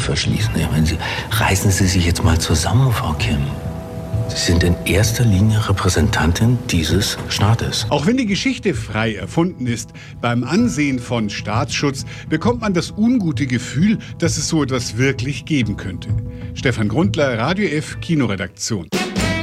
verschließen. Ich meine, reißen Sie sich jetzt mal zusammen, Frau Kim. Sie sind in erster Linie Repräsentantin dieses Staates. Auch wenn die Geschichte frei erfunden ist, beim Ansehen von Staatsschutz bekommt man das ungute Gefühl, dass es so etwas wirklich geben könnte. Stefan Grundler, Radio F, Kinoredaktion.